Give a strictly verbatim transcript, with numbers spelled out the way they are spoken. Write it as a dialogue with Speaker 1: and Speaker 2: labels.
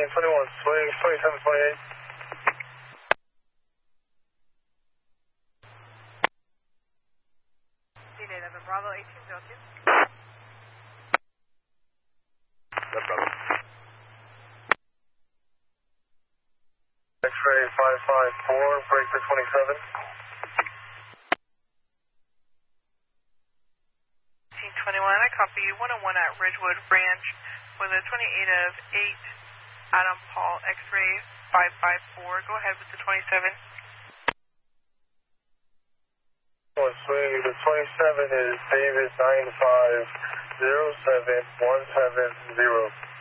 Speaker 1: twenty, twenty-one, swing, twenty-seven, twenty-eight.
Speaker 2: eleven Bravo, eighteen zero two.
Speaker 1: eleven Bravo. X-ray five five four, breaker twenty-seven.
Speaker 2: eighteen twenty-one, I copy you. one oh one at Ridgewood Ranch with a twenty-eight of eight, Adam Paul, X-ray five five four. Go ahead with the twenty-seven.
Speaker 1: One swing, the twenty-seven is David nine five zero seven one seven zero.